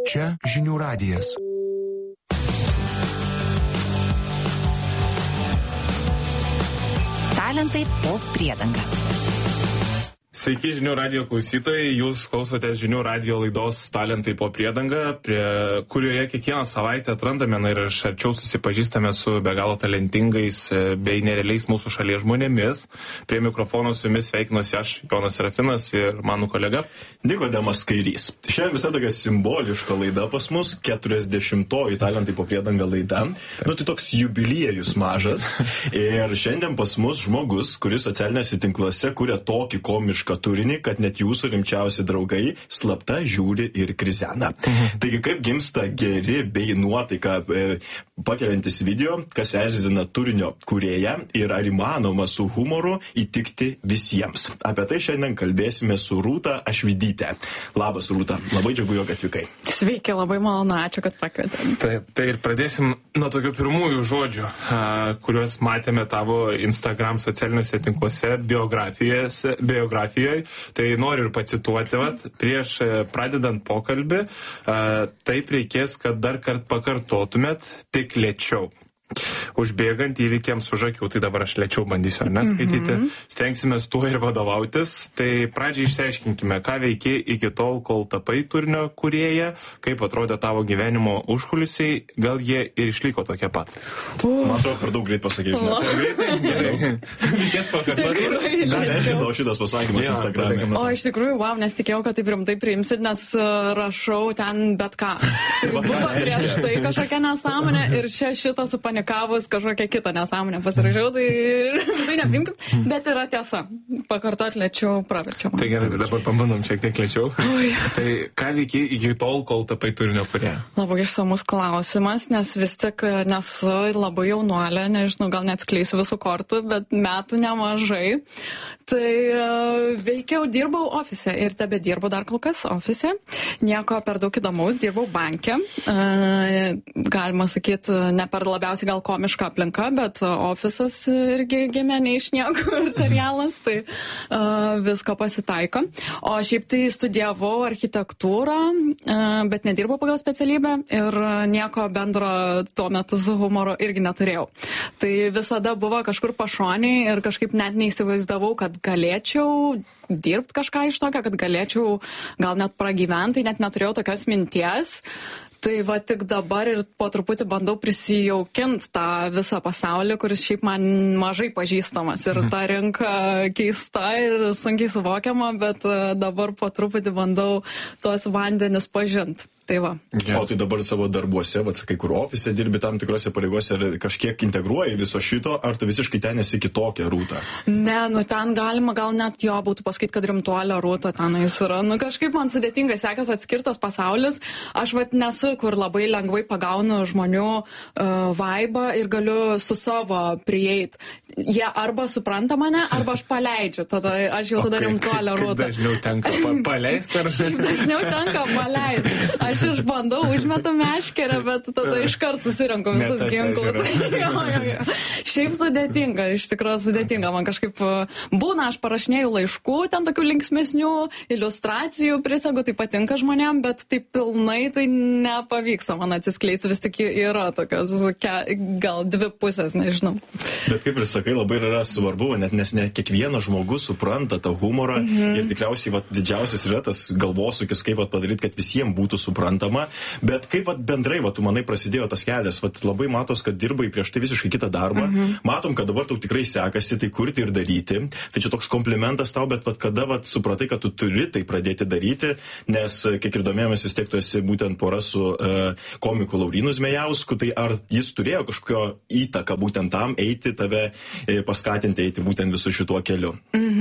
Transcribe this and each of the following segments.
Čia Žinių radijas. Talentai po priedanga. Sveiki žinių radijo klausytojai, jūs klausote žinių radijo laidos Talentai po priedanga, kurioje kiekvieną savaitę atrandame ir iš arčiau susipažįstame su be galo talentingais bei nerealiais mūsų šalies žmonėmis. Prie mikrofono su jumis sveikinuosi aš, Jonas Serafinas, ir mano kolega Nikodemas Kairys. Šiandien visai tokia simboliška laida pas mus, 40-oji Talentai po priedanga laida. Tai toks jubiliejus mažas. Ir šiandien pas mus žmogus, kuris socialinėse tinkluose kuria tokį komišką turinį, kad net jūsų rimčiausi draugai slapta žiūri ir krizena. Taigi kaip gimsta geri bei nuotaiką pakeliantis video, kas erzina turinio kūrėją ir ar įmanoma su humoru įtikti visiems. Apie tai šiandien kalbėsime su Rūta Ašvydyte. Labas, Rūta. Labai džiugu, jog atvykai. Sveiki, labai malonu, ačiū, kad pakvietėm. Taip, tai ir pradėsim nuo tokių pirmųjų žodžių, kuriuos matėme tavo Instagram socialiniuose tinkluose biografijoje. Tai noriu ir pacituoti, prieš pradedant pokalbį, taip reikės, kad dar kart pakartotumėt, tik lėčiau. Užbėgant įvykiams už akių, tai dabar aš lėčiau bandysiu, ar neskaityti, stengsimės tuo ir vadovautis. Tai pradžiai išsiaiškinkime, ką veikė iki tol, kol tapai turinio kūrėja, kaip atrodė tavo gyvenimo užkulisiai, gal jie ir išliko tokie pat. Man atrodo, per daug greit pasakyti. Greitai? Gerai. Reikės pakartoti. Nežinau šitas pasakymas Instagram'e. O iš tikrųjų, nes tikėjau, kad taip rimtai priimsit, nes rašau ten bet ką. Tai buvo prieš tai kažkokia nesąmonė ir šitą supanikavus kažkokią kitą nesąmonę pasirašiau, tai neprimkim, bet yra tiesa. Pakartot lėčiau, praverčiam. Tai gerai, tai dabar pabandom šiek tiek lėčiau. Tai ką veikia iki tol, kol tapai turinio kūrėja? Labai išsamus klausimas, nes vis tik nesu labai jaunuolė, nežinau, gal neatskleisiu visų kortų, bet metų nemažai. Tai dirbau ofise ir tebe dirbu dar kol kas ofise. Nieko per daug įdomaus, dirbau banke. Galima sakyti, ne per labiausiai gal komiška aplinka, bet ofisas irgi gimė ne iš niekur serialas, tai visko pasitaiko. O šiaip tai studijavau architektūrą, bet nedirbau pagal specialybę ir nieko bendro tuo metu su humoru irgi neturėjau. Tai visada buvo kažkur pašoniai ir kažkaip net neįsivaizdavau, kad galėčiau dirbti kažką iš tokio, kad galėčiau gal net pragyventi, net neturėjau tokios minties. Tai tik dabar ir po truputį bandau prisijaukinti tą visą pasaulį, kuris šiaip man mažai pažįstamas. Ir ta rinka keista ir sunkiai suvokiama, bet dabar po truputį bandau tuos vandenis pažinti. Tai va. O tai dabar savo darbuose, sakai, kur ofise dirbi tam tikrose pareigose, ar kažkiek integruoji viso šito, ar tu visiškai ten esi kitokia Rūta? Ne, ten galima gal net būtų pasakyti, kad rimtuolė Rūta tenais yra. Kažkaip man sudėtingai sekas atskirtos pasaulis. Aš nesu, kur labai lengvai pagaunu žmonių vaibą ir galiu su savo prieit. Jie arba supranta mane, arba aš paleidžiu. Tada aš jau tada rimtuolė Rūta. Dažniau tenka paleisti, ar dažniau tenka paleisti. Aš išbandau, užmetu meškerę, bet tada iškart susirenku visus ginklus. Šiaip sudėtinga, iš tikrųjų sudėtinga. Man kažkaip būna, aš parašinėjau laiškų, ten tokių linksmesnių iliustracijų prisegu, tai patinka žmonėm, bet taip pilnai tai nepavyksta man atsiskleisti. Vis tik yra tokios gal dvi pusės, nežinau. Bet kaip ir sakai, labai yra svarbu, nes ne kiekvienas žmogus supranta tą humorą ir tikriausiai didžiausias yra tas galvosūkis, kaip padaryti, kad visiems būtų suprantama. Bet kaip bendrai, tu manai, prasidėjo tas kelias, labai matos, kad dirbai prieš tai visiškai kitą darbą, matom, kad dabar tau tikrai sekasi tai kurti ir daryti, tai čia toks komplimentas tau, bet kada supratai, kad tu turi tai pradėti daryti, nes kiek ir domėjomės, vis tiek tu esi būtent pora su komiku Laurynu Zmejausku, tai ar jis turėjo kažkokio įtaką būtent tam eiti, tave paskatinti eiti būtent visu šituo keliu?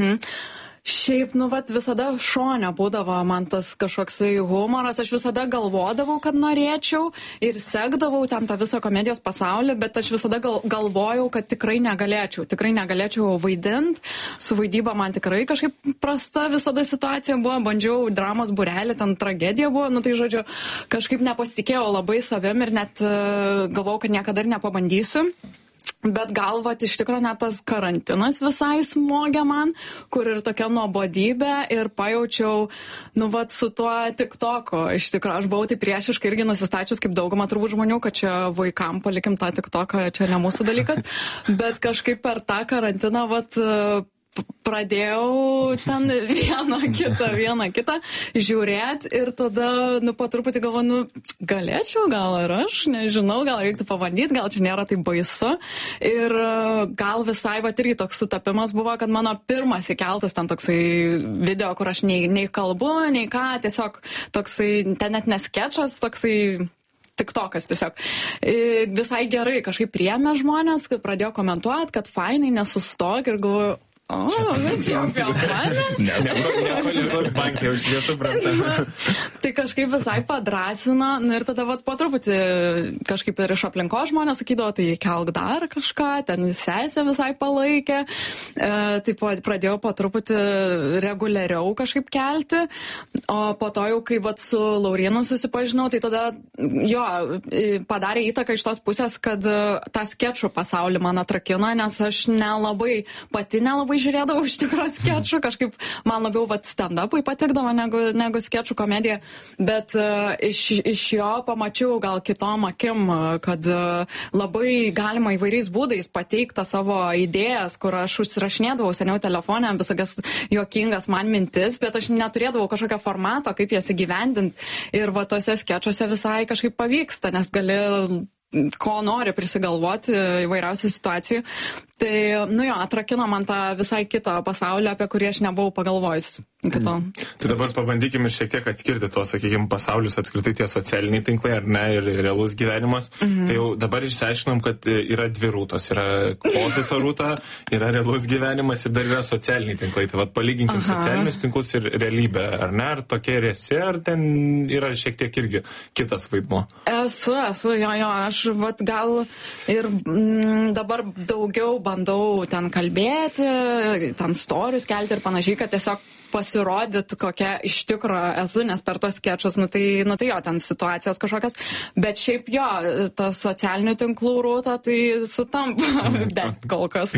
Šiaip, visada šone būdavo man tas kažkoks humoras, aš visada galvodavau, kad norėčiau ir sekdavau ten tą visą komedijos pasaulį, bet aš visada galvojau, kad tikrai negalėčiau vaidinti, su vaidyba man tikrai kažkaip prasta visada situacija buvo, bandžiau dramos būrelį, ten tragedija buvo, tai žodžiu, kažkaip nepasitikėjau labai savim ir net galvojau, kad niekada ir nepabandysiu. Bet gal, vat, iš tikrųjų, net tas karantinas visai smogė man, kur ir tokia nuobodybė ir pajaučiau, nu, vat, su tuo TikToku. Iš tikrųjų, aš buvau tai priešiškai irgi nusistačius, kaip dauguma turbūt žmonių, kad čia vaikam palikim tą TikToką, čia ne mūsų dalykas. Bet kažkaip per tą karantiną, vat, pradėjau ten vieną kitą žiūrėti ir tada, nu, po truputį galvoju, nu, galėčiau, gal ir aš, nežinau, gal reiktų pabandyti, gal čia nėra taip baisu. Ir gal visai, va, irgi toks sutapimas buvo, kad mano pirmas įkeltas ten toksai video, kur aš nei kalbu, nei ką, tiesiog toksai, ten net neskečas, toksai TikTokas tiesiog. Visai gerai kažkaip priėmė žmonės, pradėjo komentuoti, kad fainai, nesustok ir galvoju, čia apie mane? Nepalikos bankė, jau šie supranta. Tai kažkaip visai padrasino, nu ir tada vat, po truputį kažkaip ir iš aplinkos žmonės sakydavo, tai kelk dar kažką, ten sesė visai palaikė, tai pradėjau po truputį reguliariau kažkaip kelti, o po to jau, kai vat su Laurynu susipažinau, tai tada jo, padarė įtaką iš tos pusės, kad tą skečų pasaulį man atrakino, nes aš nelabai žiūrėdavau iš tikrųjų skečų, kažkaip man labiau vat stand-upui patikdavo negu skečų komedija, bet iš jo pamačiau gal kitom akim, kad labai galima įvairiais būdais pateikti savo idėjas, kur aš užsirašinėdavau seniau telefone, visokias juokingas man mintis, bet aš neturėdavau kažkokio formato, kaip jas įgyvendinti ir va tose skečuose visai kažkaip pavyksta, nes gali ko nori prisigalvoti įvairiausių situacijų. Tai, nu jo, atrakino man tą visai kitą pasaulį, apie kurį aš nebuvau pagalvojus. Tai dabar pabandykime šiek tiek atskirti to, sakykime, pasaulius apskritai tie socialiniai tinklai, ar ne, ir realus gyvenimas. Tai jau dabar išsiaiškinom, kad yra dvi rūtos. Yra ofiso rūta, yra realus gyvenimas ir dar yra socialiniai tinklai. Tai vat palyginkim socialinius tinklus ir realybę, ar ne? Ar tokie ir esi, ar ten yra šiek tiek irgi kitas vaidmuo? Esu, jo, aš vat gal ir dabar daugiau bandau ten kalbėti, ten stories kelti ir panašiai, kad tiesiog pasirodyt, kokia iš tikro esu, nes per tos skečus, nu tai jo, ten situacijos kažkokios, bet šiaip jo, ta socialinių tinklų rūta, tai sutampa, bet kol kas.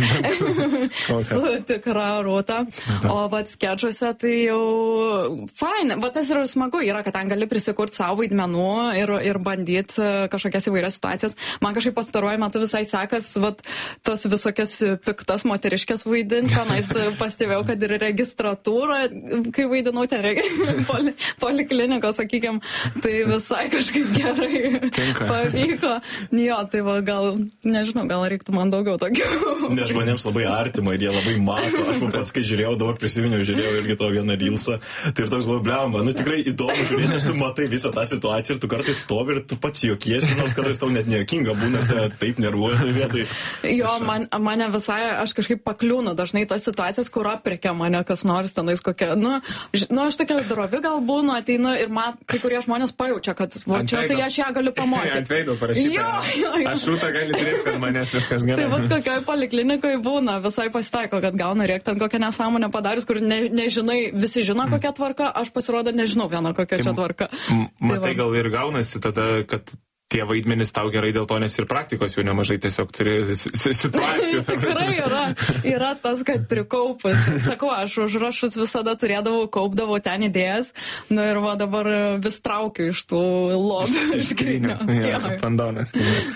Su tikra rūta. O vat skečuose tai jau fain, bet tas yra smagu, yra, kad ten gali prisikurti savo vaidmenų ir bandyti kažkokias įvairias situacijas. Man kažkaip pastaruoju metu visai sekas, vat tos visokias piktas moteriškės vaidinti, tenais pastebėjau, kad ir registratūra, kai vaidinau ten poliklinikos, sakykime, tai visai kažkaip gerai pavyko. Jo, tai va, gal, nežinau, gal reiktų man daugiau tokių. Nes žmonėms labai artima ir jie labai mato. Aš pats, kai žiūrėjau, dabar prisiminiau, žiūrėjau irgi to vieną reelsą. Tai ir toks labai blemba. Nu tikrai įdomu žiūrėti, nes tu matai visą tą situaciją ir tu kartais stovi ir tu pats juokiesi, nors kartais tau net nejuokinga būna, taip nervuoja vietoj. Jo, mane visai, aš kažkaip pakliūnu dažnai tas situacijas, kur aprėkia mane kas nors tenais kokia, nu, aš tokia drovi gal būnu, ateinu ir man kai kurie žmonės pajaučia, kad va, čia tai aš ją galiu pamokyti. Ant veido parašyta. Jo. Aš rūta gali turėti, kad manęs viskas gerai. Tai va, kokioj poliklinikoje būna, visai pasitaiko, kad gauna rėk ten kokią nesąmonę padarius, kur nežinai, visi žino kokia tvarka, aš pasirodo nežinau vieną kokia čia tvarka. Matai, gal ir gaunasi tada, kad tie vaidmenys tau gerai dėl to, nes ir praktikos jau nemažai tiesiog turi situacijų. Tikrai yra tas, kad prikaupus. Sakau, aš užrašus visada turėdavau, kaupdavau ten idėjas, nu ir va dabar vis traukiu iš tų lobių. Iš skrynios, pandonas.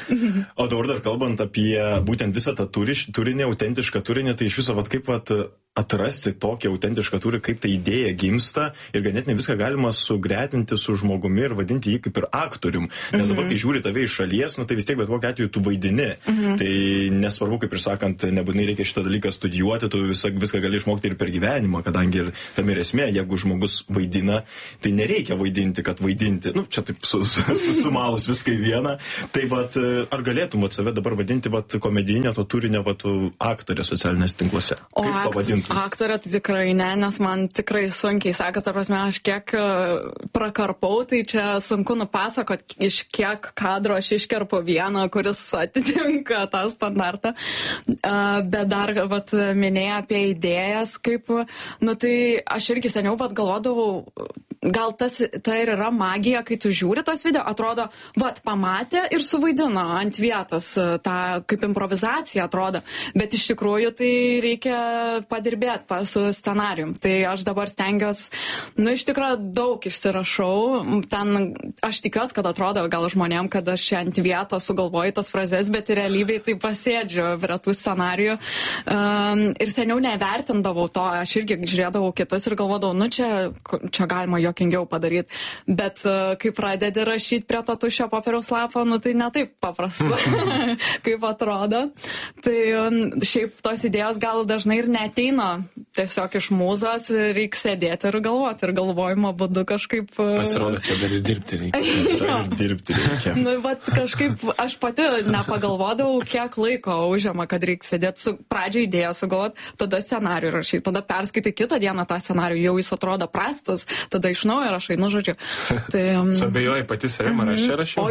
O dabar dar kalbant apie būtent visą tą turinį, autentišką turinį, tai iš viso, vat, kaip vat, atrasti tokį autentišką turinį, kaip ta idėja gimsta ir ganėtinai viską galima sugretinti su žmogumi ir vadinti jį kaip ir aktorium. Nes dabar, kai žiūri tave iš šalies, nu tai vis tiek bet kokiu atveju tu vaidini. Tai nesvarbu, kaip ir sakant, nebūtinai reikia šitą dalyką studijuoti, tu viską gali išmokti ir per gyvenimą, kadangi ir tam ir esmė, jeigu žmogus vaidina, tai nereikia vaidinti, kad vaidinti. Nu, čia taip sumalus viską į vieną. Tai vat, ar galėtum save dabar vadinti komedinio to turinio aktorė socialinės tinkluose? Kaip pavadintum sunkiai? Aktorė tai tikrai ne, nes man tikrai sunkiai sekas, ta prasme, aš kiek prakarpau, tai čia sunku nupasakot, iš kiek kadro aš iškerpu vieną, kuris atitinka tą standartą. Bet dar, vat, minėjau apie idėjas, kaip, nu tai aš irgi seniau, vat, galvodavau, gal tai ir yra magija, kai tu žiūri tos video, atrodo, vat, pamatė ir suvaidino ant vietos, tą kaip improvizacija atrodo, bet iš tikrųjų tai reikia padirbėti su scenarijum. Tai aš dabar stengiuosi, nu iš tikrųjų daug išsirašau, ten aš tikiuosi, kad atrodo gal žmonėm, kad aš čia ant vietos sugalvoju tas frazes, bet realybėj tai pasėdžiu prie tų scenarijų. Ir seniau nevertindavau to, aš irgi žiūrėdavau kitus ir galvodavau, nu čia galima juokingiau padaryti, bet kai pradedi rašyti prie to tuščio popieriaus lapo, nu tai ne taip paprasta, kaip atrodo. Tai šiaip tos idėjos gal dažnai ir neateina tiesiog iš mūzos, reikia sėdėti ir galvoti, ir galvojimo būdu kažkaip... Pasirodo, čia dar ir dirbti reikia. Nu, bet kažkaip aš pati nepagalvodavau, kiek laiko užima, kad reikia sėdėti, pradžią idėją sugalvoti, tada scenarijų rašyti, tada perskaitai kitą dieną tą scenarijų, jau jis atrodo prastas, tada iš naujo rašai, nu žodžiu. Tai, suabejoji pati savim, ar aš čia rašiau?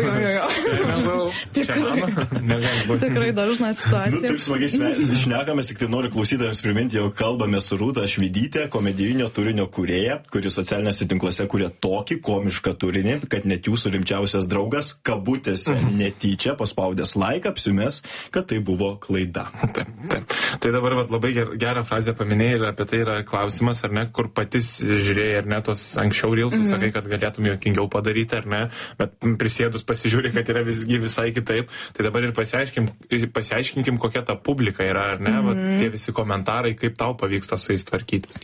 Tikrai dažna situacija. Nu, taip smagiai šnekamės, tik tai noriu klausytojams priminti, jau kalbame su Rūta Švidytė, komedijinio turinio kūrėja, kuri socialiniuose tinkluose kuria tokį komišką turinį, kad net jūsų rimčiausias draugas kabutėse netyčia paspaudęs laiką apsimės, kad tai buvo klaida. Taip. Tai dabar labai gerą frazę paminėjai ir apie tai yra klausimas, ar ne, kur patys žiūrėjai, ar ne, tos anksčiau rilsus, sakai, kad galėtum juokingiau padaryti, ar ne, bet prisėdus pasižiūrė, kad yra visai kitaip. Tai dabar ir pasiaiškinkim, kokia ta publika yra, ar ne, tie visi komentarai, kaip tau pavyksta su jais tvarkytis.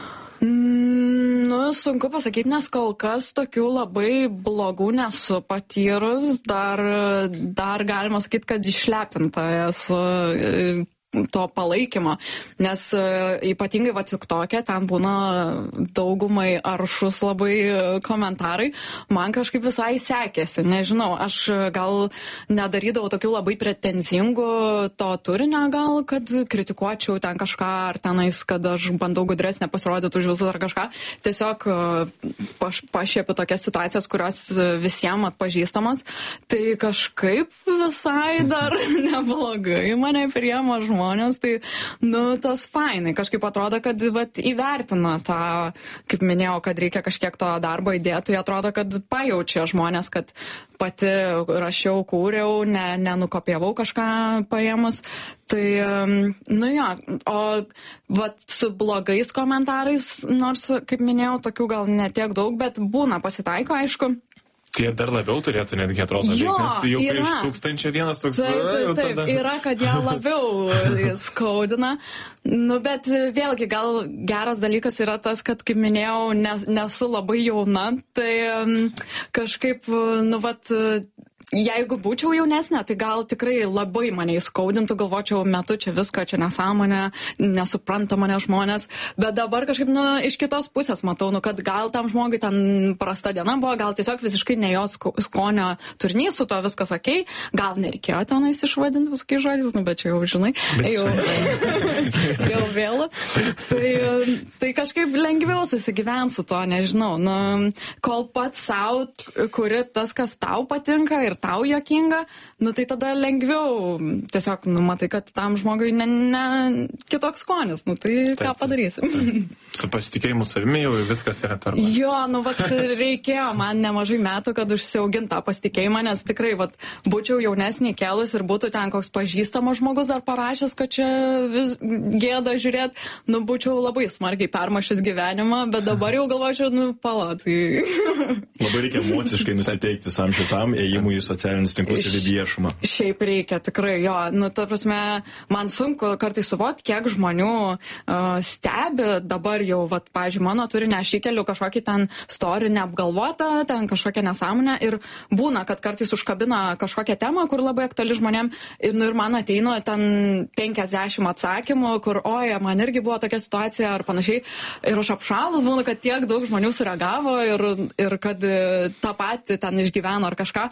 Nu, sunku pasakyti, nes kol kas tokių labai blogų nesu patyrus, dar galima sakyti, kad išlepinta esu to palaikymo, nes ypatingai va TikTok'e ten būna daugumai aršus labai komentarai, man kažkaip visai sekėsi, nežinau, aš gal nedarydavau tokių labai pretenzingų to turinio gal, kad kritikuočiau ten kažką, ar tenais, kad aš bandau gudresnė pasirodyti už visus ar kažką, tiesiog pašiepiu tokias situacijas, kurios visiems atpažįstamos, tai kažkaip visai dar neblogai mane priema žmonės, tai, nu, tas fainai. Kažkaip atrodo, kad vat, įvertina tą, kaip minėjau, kad reikia kažkiek to darbo įdėti, tai atrodo, kad pajaučia žmonės, kad pati rašiau, kūriau, nenukopijavau kažką paėmus. Tai, nu jo, o vat, su blogais komentarais, nors, kaip minėjau, tokių gal netiek daug, bet būna pasitaiko, aišku. Tie dar labiau turėtų netgi atrodo, nes jau prieš 1001 toks... Taip, yra, kad jie labiau skaudina. Nu, bet vėlgi, gal geras dalykas yra tas, kad, kaip minėjau, nesu labai jauna, tai kažkaip, nu, vat... Jeigu būčiau jaunesnė, tai gal tikrai labai mane įskaudintų, galvočiau, metu čia viską, čia nesąmonė, nesupranta mane žmonės, bet dabar kažkaip, nu, iš kitos pusės matau, nu, kad gal tam žmogui ten prasta diena buvo, gal tiesiog visiškai ne jos skonio turinys, su to viskas okei, gal nereikėjo tenais išvadinti visokiais žodžiais, nu, bet čia jau žinai, jau vėl. Tai kažkaip lengviau susigyvent su to, nežinau, nu, kol pats savo kuri tas, kas tau patinka ir tau juokinga, nu tai tada lengviau tiesiog, nu matai, kad tam žmogui ne kitoks skonis, nu tai ką padarysim. Su pasitikėjimu savimi jau viskas yra tvarka. Jo, nu vat reikėjo man nemažai metų, kad užsiaugint tą pasitikėjimą, nes tikrai vat būčiau jaunesnį kelus ir būtų ten koks pažįstamas žmogus dar parašęs, kad čia gėda žiūrėt, nu būčiau labai smarkiai permašęs gyvenimą, bet dabar jau galvočiau, nu palatai. Labai reikia emociškai nusiteikti visam šitam ėjimui į socialinius tinklus ir į viešumą. Šiaip reikia, tikrai, jo. Nu, ta prasme, man sunku kartais suvokti, kiek žmonių stebi dabar jau, vat, pavyzdžiui, mano turinį, aš įkeliu kažkokį ten story neapgalvotą, ten kažkokią nesąmonę ir būna, kad kartais užkabina kažkokią temą, kur labai aktuali žmonėm ir man ateina ten 50 atsakymų, kur, oi, man irgi buvo tokia situacija ar panašiai ir aš apšalus, būna, kad tiek daug žmonių sureagavo ir kad tą patį ten išgyveno ar kažką.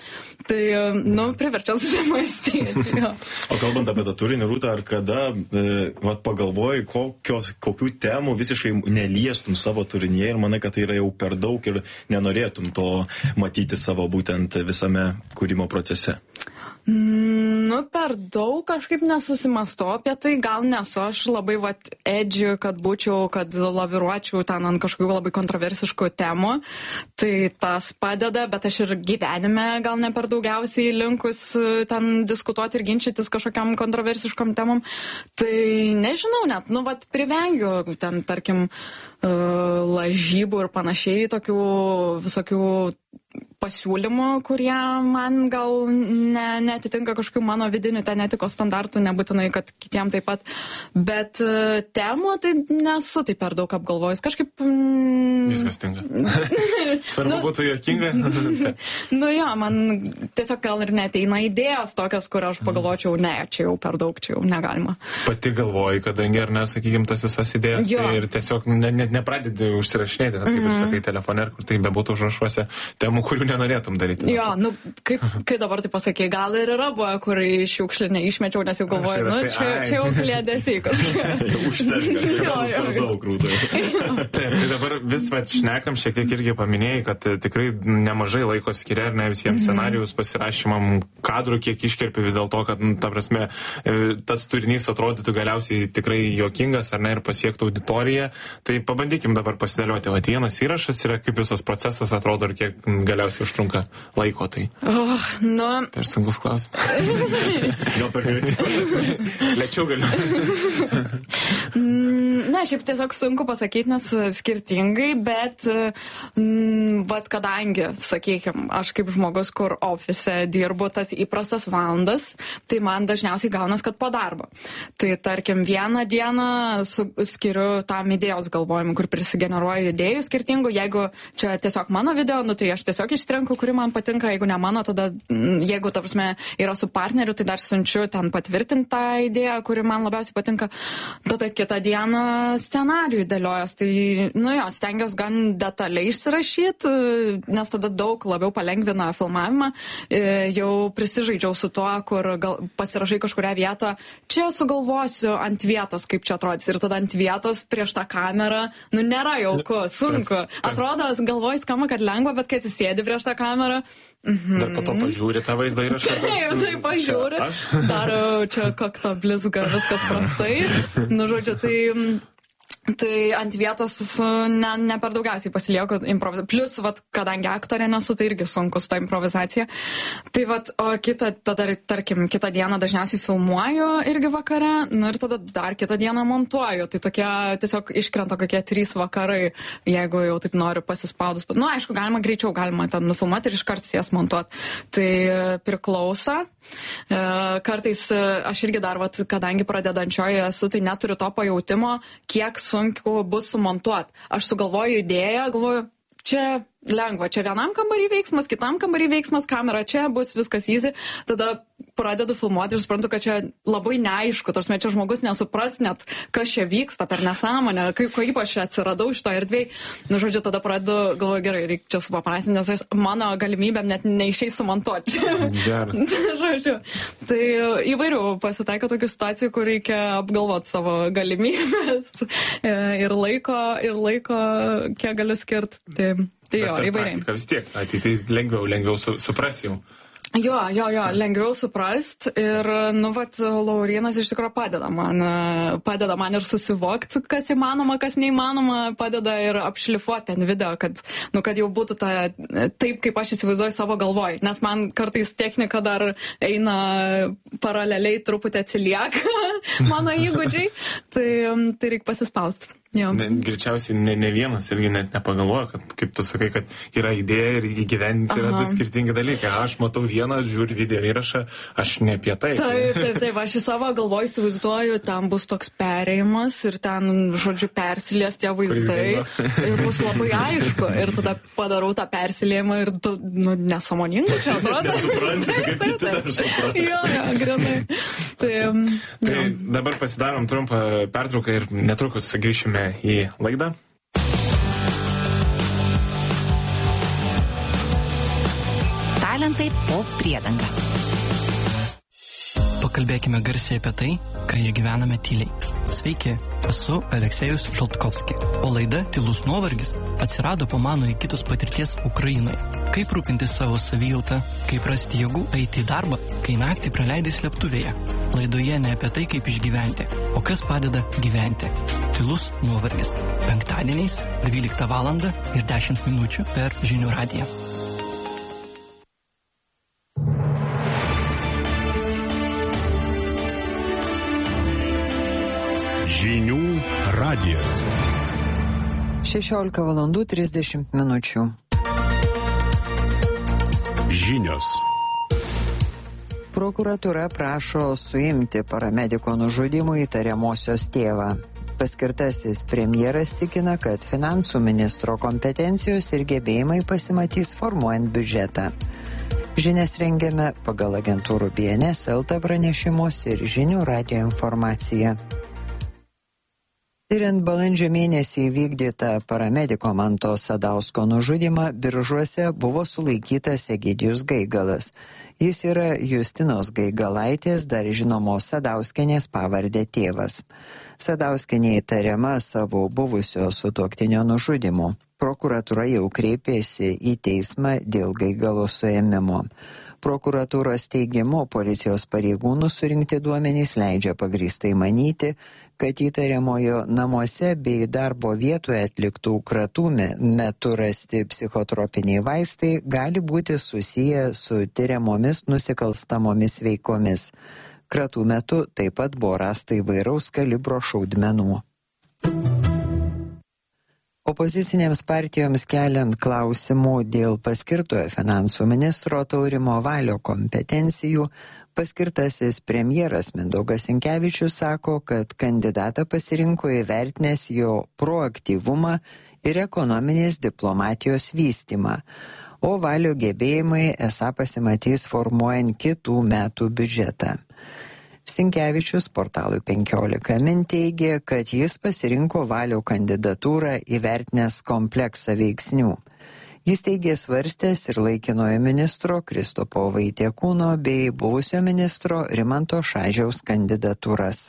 Tai, priverčia susimąstyti. O kalbant apie tą turinį, Rūta, ar kada pagalvoji, kokių temų visiškai neliestum savo turinyje ir manai, kad tai yra jau per daug ir nenorėtum to matyti savo būtent visame kūrimo procese? Per daug kažkaip nesusimastau apie tai, gal nesu aš labai edžiu, kad laviruočiau ten ant kažkokių labai kontroversiškų temų, tai tas padeda, bet aš ir gyvenime gal ne per daugiausiai linkus ten diskutuoti ir ginčytis kažkokiam kontroversiškom temom, tai nežinau net, privengiu ten, tarkim, lažybų ir panašiai, tokių visokių pasiūlymų, kurie man gal netitinka kažkokių mano vidinių ten etikos standartų, nebūtinai, kad kitiem taip pat, bet temų tai nesu taip per daug apgalvojus, kažkaip... Viskas tinka. Svarbu būtų juokinga. Man tiesiog gal ir neteina idėjos tokios, kur aš pagalvočiau, čia jau per daug, čia jau negalima. Pati galvoji, kadangi ar ne, sakykim, tas visas idėjas, tai ir tiesiog net nepradedi užsirašinėti, kaip ir sakai, telefone, kur tai bebūtų užrašuose temų, kurių nenorėtum daryti. Kai dabar tai pasakai, gal ir yra buvo, kur šiukšlinę išmečiau, nes jau galvoju, čia jau kliedesiai kažkokie. Užtenka, daug Rūtai. Taip, tai dabar vis šnekam, šiek tiek irgi paminėjai, kad tikrai nemažai laiko skiria, ar ne, visiems scenarijus pasirašymam, kadrų kiek iškerpi vis dėlto, kad, ta prasme, tas turinys atrodytų galiausiai tikrai juokingas, ar ne, ir pasiektų auditoriją. Tai pabandykim dabar pasidėlioti. Vienas įrašas yra, kaip visas procesas atrodo ir kiek galiausiai užtrunka laiko. Tai per sunkus klausimas. Gal per greitai. Lėčiau galiu. Šiaip tiesiog sunku pasakyti, nes skirtingai, bet kadangi, sakykime, aš kaip žmogus, kur ofise dirbu tas įprastas valandas, tai man dažniausiai gaunas, kad po darbo. Tai tarkim, vieną dieną skiriu tam idėjos galvojimui, kur prisigeneruoju idėjų skirtingų. Jeigu čia tiesiog mano video, tai aš tiesiog išsirenku, kuri man patinka. Jeigu ne mano, tada, jeigu, ta prasme, yra su partneriu, tai dar siunčiu ten patvirtinti tą idėją, kuri man labiausiai patinka. Tada kitą dieną scenarijų dėliojas. Tai, stengiuosi gan detaliai išsirašyti, nes tada daug labiau palengvina filmavimą. Jau prisižaidžiau su tuo, kur pasirašai kažkurią vietą. Čia sugalvosiu ant vietos, kaip čia atrodys. Ir tada ant vietos prieš tą kamerą, nėra jauku, sunku. Atrodo, galvoju, skamba, kad lengva, bet kai atsisėdi prieš tą kamerą, dar po to pažiūri tą vaizdą įrašą. Tai pažiūri. Darau čia kakto blizga, viskas prastai. Tai ant vietos ne per daugiausiai pasilieku improvizaciją. Plus, kadangi aktorė nesu, tai irgi sunku su ta improvizacija. Tai o tarkim, kitą dieną dažniausiai filmuoju irgi vakare, ir tada dar kitą dieną montuoju. Tai tokie tiesiog iškrenta kokie 3 vakarai, jeigu jau taip noriu pasispaudus. Aišku, galima ten nufilmuoti ir iškart jas montuoti. Tai priklauso. Kartais aš irgi dar, kadangi pradedančioji esu, tai neturiu to pajautimo, kiek sunku bus sumontuoti. Aš sugalvoju idėją, galvoju, čia lengva, čia vienam kambarį veiksmas, kitam kambarį veiksmas, kamera čia bus, viskas easy. Tada pradedu filmuoti ir suprantu, kad čia labai neaišku, tarsi čia žmogus nesupras net, kas čia vyksta per nesąmonę, kaip aš čia atsiradau šito erdvėj. Tada pradedu, galvoju, gerai, reikia čia supaprastinti, nes mano galimybėm net neišeis sumontuoti. Tai įvairių pasitaiko tokių situacijų, kur reikia apgalvoti savo galimybės ir laiko, kiek galiu skirti. Tai jo, įvairiai. Vis tiek, tai lengviau supras jau. Jo, lengviau suprast ir, Laurynas iš tikrųjų padeda man ir susivokti, kas įmanoma, kas neįmanoma, padeda ir apšlifuoti ten video, kad jau būtų taip, kaip aš įsivaizduoju savo galvoj, nes man kartais technika dar eina paraleliai, truputį atsilieka mano įgūdžiai, tai reikia pasispausti. Greičiausiai ne vienas irgi net nepagalvoja, kad, kaip tu sakai, kad yra idėja ir įgyvendinti yra 2 skirtingi dalykai. Aš matau vieną, žiūriu video įrašą, aš ne apie tai. Taip, aš į savo galvoju įsivaizduoju, ten bus toks perėjimas ir ten, persilies tie vaizdai ir bus labai aišku. Ir tada padarau tą persiliejimą ir nesąmoningai čia atrodo. Nesupranti, kaip kiti dar supranti. Jo, grinai. Tai dabar pasidarom trumpą pertrauką ir netrukus grįšime į laidą. Talentai po priedanga. Pakalbėkime garsiai apie tai, ką išgyvename tyliai. Sveiki, esu Aleksejus Žaltkovski, o laida Tylus nuovargis atsirado po mano įgytos patirties Ukrainoje. Kaip rūpintis savo savijautą, kaip rasti jėgų eiti į darbą, kai naktį praleidai slėptuvėje. Laidoje ne apie tai, kaip išgyventi, o kas padeda gyventi. Tylus nuovargis. Penktadieniais 12 valandą ir 10 minučių per Žinių radiją. Žinių radijas. 16 valandų 30 minučių. Žinios. Prokuratūra prašo suimti paramediko nužudymų įtariamosios tėvą. Paskirtasis premjeras tikina, kad finansų ministro kompetencijos ir gebėjimai pasimatys formuojant biudžetą. Žinias rengiame pagal agentūrų BNS LT pranešimus ir Žinių radijo informaciją. Tiriant balandžio mėnesį įvykdytą paramediko Manto Sadausko nužudymą, Biržuose buvo sulaikytas Egidijus Gaigalas. Jis yra Justinos Gaigalaitės, dar žinomos Sadauskienės pavardė tėvas. Sadauskienė įtariama savo buvusio sutuoktinio nužudymu. Prokuratūra jau kreipėsi į teismą dėl Gaigalo suėmimo. Prokuratūros teigimu, policijos pareigūnų surinkti duomenys leidžia pagrįstai manyti, kad įtariamojo namuose bei darbo vietoje atliktų kratų metu rasti psichotropiniai vaistai gali būti susiję su tiriamomis nusikalstamomis veikomis. Kratų metu taip pat buvo rasta įvairaus kalibro šaudmenų. Opozicinėms partijoms keliant klausimų dėl paskirtojo finansų ministro Taurimo Valio kompetencijų, paskirtasis premjeras Mindaugas Sinkevičius sako, kad kandidatą pasirinko įvertinęs jo proaktyvumą ir ekonominės diplomatijos vystymą, o Valio gebėjimai esą pasimatys formuojant kitų metų biudžetą. Sinkevičius portalui 15 min teigė, kad jis pasirinko Valio kandidatūrą įvertinęs kompleksą veiksnių. Jis teigė svarstęs ir laikinojo ministro Kristupo Vaitiekūno bei buvusio ministro Rimanto Šadžiaus kandidatūras.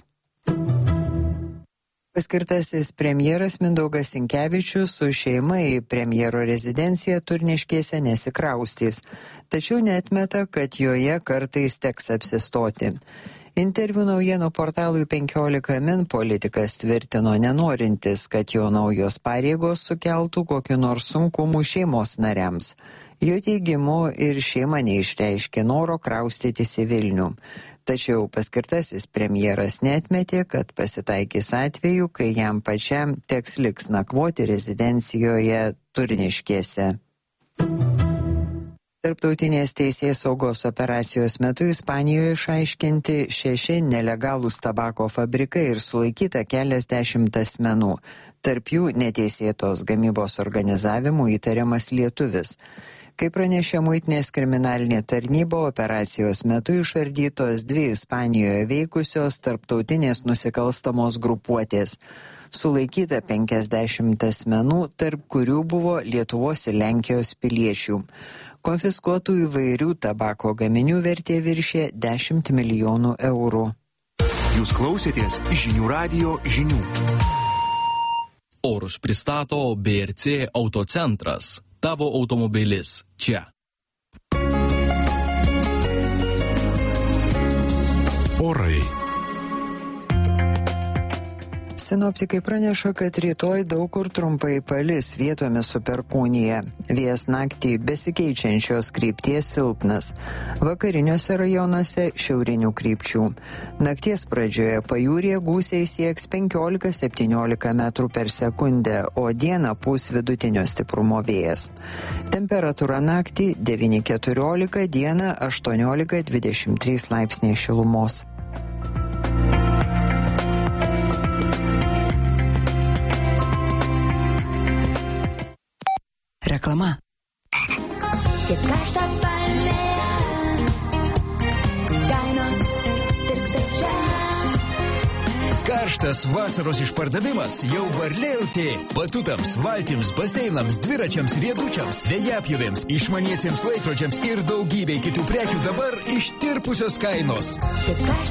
Paskirtasis premjeras Mindaugas Sinkevičius su šeima į premjero rezidenciją Turniškėse nesikraustys, tačiau neatmeta, kad joje kartais teks apsistoti. Interviu naujienų portalui 15 min politikas tvirtino nenorintis, kad jo naujos pareigos sukeltų kokiu nors sunkumu šeimos nariams. Jo teigimu ir šeima neišreiškė noro kraustytis į Vilnių. Tačiau paskirtasis premjeras neatmetė, kad pasitaikys atveju, kai jam pačiam teks liks nakvoti rezidencijoje Turniškėse. Tarptautinės teisės saugos operacijos metu Ispanijoje išaiškinti 6 nelegalūs tabako fabrikai ir sulaikyta keliasdešimt asmenų. Tarp jų neteisėtos gamybos organizavimu įtariamas lietuvis. Kaip pranešė muitinės kriminalinė tarnyba, operacijos metu išardytos 2 Ispanijoje veikusios tarptautinės nusikalstamos grupuotės. Sulaikyta 50 asmenų, tarp kurių buvo Lietuvos ir Lenkijos piliečių. Konfiskuotų įvairių tabako gaminių vertė viršė 10 milijonų eurų. Jūs klausėtės Žinių radijo žinių. Orus pristato BRC Autocentras. Tavo automobilis čia. Orai. Sinoptikai praneša, kad rytoj daug kur trumpai palis, vietomis su perkūnija. Vėjas naktį besikeičiančios krypties silpnas. Vakariniuose rajonuose šiaurinių krypčių. Nakties pradžioje pajūryje gūsiai sieks 15-17 metrų per sekundę, o dieną pūs vidutinio stiprumo vėjas. Temperatūra naktį 9-14, dieną 18-23 laipsniai šilumos. Reklama. Kaip karštą palėją, kainos tirpsta čia. Karštas vasaros išpardavimas jau Varlė.lt. Batutams, valtims, baseinams, dviračiams, riedučiams, vėjapjovėms, išmaniesiems laikrodžiams ir daugybei kitų prekių dabar ištirpusios kainos.